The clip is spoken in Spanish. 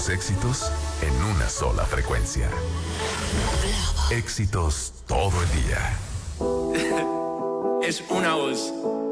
éxitos en una sola frecuencia. Éxitos todo el día. Es una voz.